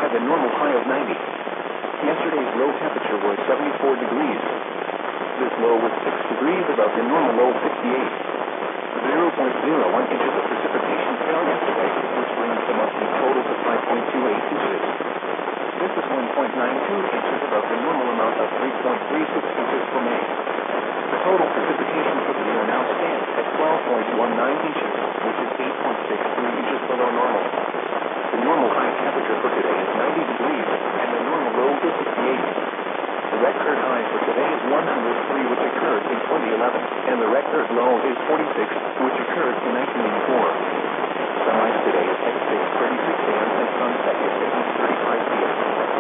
the normal high of 90. Yesterday's low temperature was 74 degrees. This low was 6 degrees above the normal low of 68. 0.01 inches of precipitation fell yesterday, which brings the monthly total to 5.28 inches. This is 1.92 inches above the normal amount of 3.36 inches for May. The total precipitation for the year now stands at 12.19 inches, which is 8.63 inches below normal. The normal high temperature for today is 90 degrees, and the normal low is 68. The record high for today is 103, which occurred in 2011, and the record low is 46, which occurred in 1984. Sunrise today is at 6:36 a.m. and sunset is at 8:35 p.m.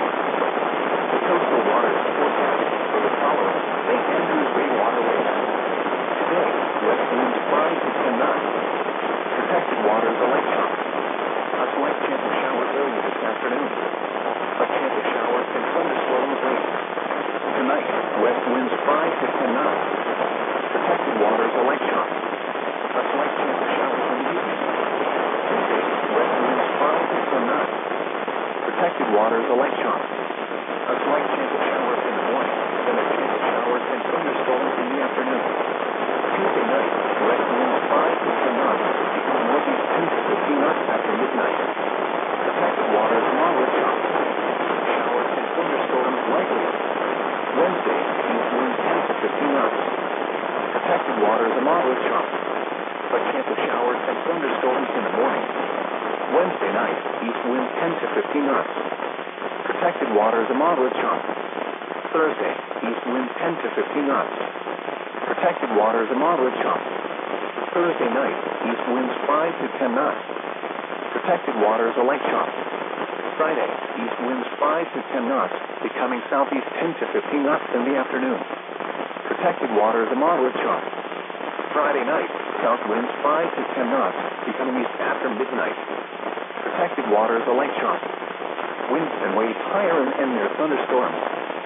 The coastal waters forecast for the following St. Andrews Bay waterway. Today, west winds 5 to 10 knots. Protected waters a light chop. A slight chance of showers early this afternoon. A chance of showers and thunderstorms late. Tonight, west winds 5 to 10 knots. Protected waters a light chop. A slight chance of showers in the evening. Tuesday, west winds 5 to 10 knots. Protected waters a light chop. A slight chance of showers in the morning, then a chance of showers and thunderstorms in the afternoon. Tuesday night, west winds 5 to 10 knots, become northeast 10 to 15 knots after midnight. Protected waters moderate chop. Showers and thunderstorms likely. Wednesday, east winds 10 to 15 knots. Protected waters a moderate chop. A chance of showers and thunderstorms in the morning. Wednesday night, east winds 10 to 15 knots. Protected waters a moderate chop. Thursday, east winds 10 to 15 knots. Protected waters a moderate chop. Thursday night, east winds 5 to 10 knots. Protected waters a light chop. Friday, east winds 5 to 10 knots, becoming southeast 10 to 15 knots in the afternoon. Protected waters a moderate chop. Friday night, south winds 5 to 10 knots, becoming east after midnight. Protected waters a light chop. Winds and waves higher and near thunderstorms.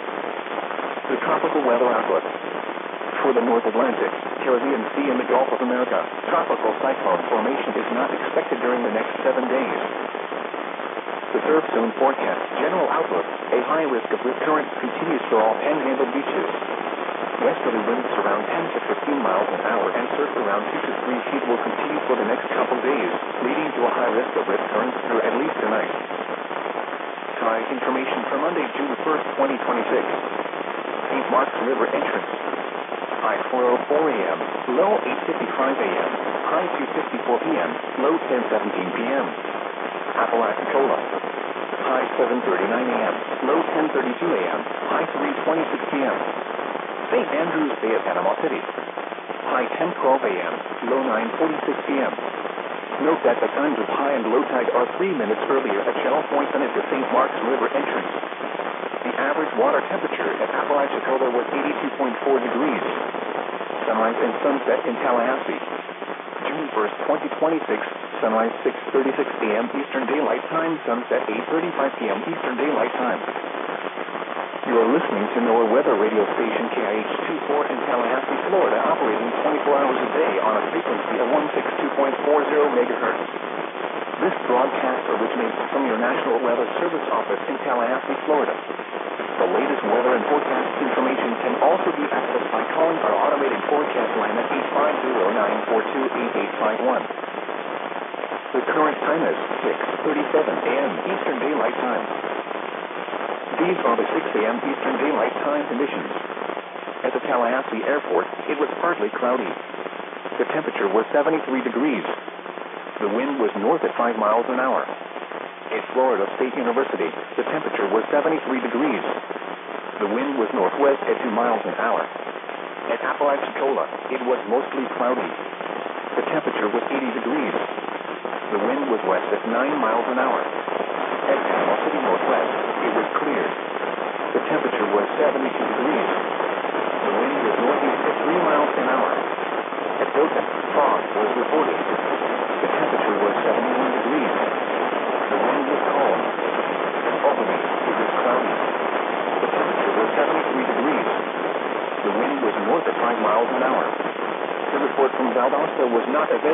The tropical weather outlook. For the North Atlantic, Caribbean Sea, and the Gulf of America, tropical cyclone formation is not expected during the next 7 days. The surf zone forecast general outlook, a high risk of rip current continues for all panhandle beaches. Westerly winds around 10 to 15 miles an hour and surf around 2 to 3 feet will continue for the next couple days, leading to a high risk of rip currents through at least tonight. Tide information for Monday, June 1st, 2026. St. Marks River entrance. High 4:04 a.m., low 8:55 a.m., high 2:54 p.m., low 10:17 p.m. Apalachicola. High 7:39 a.m., low 10:32 a.m., high 3:26 p.m. St. Andrews Bay at Panama City. High 10:12 a.m., low 9:46 p.m. Note that the times of high and low tide are 3 minutes earlier at Channel Point than at the St. Marks River entrance. The average water temperature at Apalachicola was 82.4 degrees. Sunrise and sunset in Tallahassee. June 1st, 2026, sunrise 6:36 a.m. Eastern Daylight Time, sunset 8:35 p.m. Eastern Daylight Time. You are listening to NOAA weather radio station KIH-24 in Tallahassee, Florida, operating 24 hours a day on a frequency of 162.40 megahertz. This broadcast originates from your National Weather Service office in Tallahassee, Florida. The latest weather and forecast information can also be accessed by calling our automated forecast line at 850-942-8851. The current time is 6:37 a.m. Eastern Daylight Time. These are the 6 a.m. Eastern Daylight Time conditions. At the Tallahassee Airport, it was partly cloudy. The temperature was 73 degrees. The wind was north at 5 miles an hour. At Florida State University, the temperature was 73 degrees. The wind was northwest at 2 miles an hour. At Apalachicola, it was mostly cloudy. The temperature was 80 degrees. The wind was west at 9 miles an hour. At Panama City Northwest, it was clear. The temperature was 72 degrees. The wind was northeast at 3 miles an hour. At Dothan, fog was reported. The temperature was 71 degrees. The wind was calm. At Albany, it was cloudy. The temperature was 73 degrees. The wind was north at 5 miles an hour. The report from Valdosta was not available.